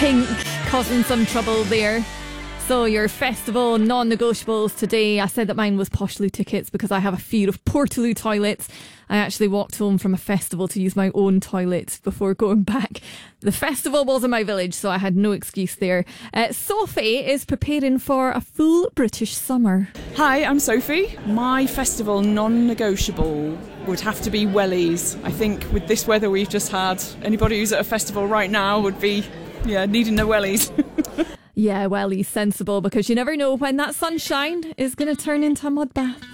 Pink causing some trouble there. So your festival non-negotiables today. I said that mine was Poshtaloo tickets because I have a fear of Portaloo toilets. I actually walked home from a festival to use my own toilet before going back. The festival was in my village, so I had no excuse there. Sophie is preparing for a full British summer. Hi, I'm Sophie. My festival non-negotiable would have to be wellies. I think with this weather we've just had, anybody who's at a festival right now would be needing their wellies. Yeah, well, he's sensible because you never know when that sunshine is going to turn into a mud bath.